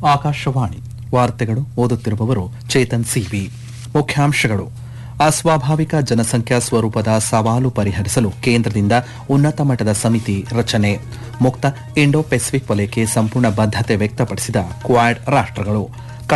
ಆಕಾಶವಾಣಿ ವಾರ್ತೆಗಳು ಓದುತ್ತಿರುವವರು ಚೇತನ್ ಸಿಬಿ. ಮುಖ್ಯಾಂಶಗಳು: ಅಸ್ವಾಭಾವಿಕ ಜನಸಂಖ್ಯಾ ಸ್ವರೂಪದ ಸವಾಲು ಪರಿಹರಿಸಲು ಕೇಂದ್ರದಿಂದ ಉನ್ನತ ಮಟ್ಟದ ಸಮಿತಿ ರಚನೆ. ಮುಕ್ತ ಇಂಡೋ ಪೆಸಿಫಿಕ್ ವಲಯಕ್ಕೆ ಸಂಪೂರ್ಣ ಬದ್ಧತೆ ವ್ಯಕ್ತಪಡಿಸಿದ ಕ್ವಾಡ್ ರಾಷ್ಟ್ರಗಳು.